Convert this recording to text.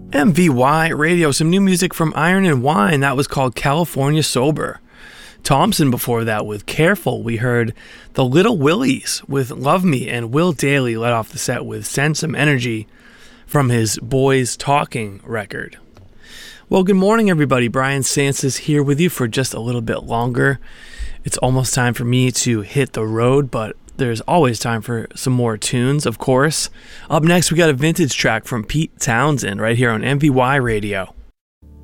MVY Radio, some new music from Iron and Wine. That was called California Sober. Thompson before that with Careful. We heard the Little Willies with Love Me, and Will Daly led off the set with Send Some Energy from his Boys Talking record. Well, good morning, everybody. Brian Sansis here with you for just a little bit longer. It's almost time for me to hit the road, but there's always time for some more tunes, of course. Up next, we got a vintage track from Pete Townsend right here on MVY Radio.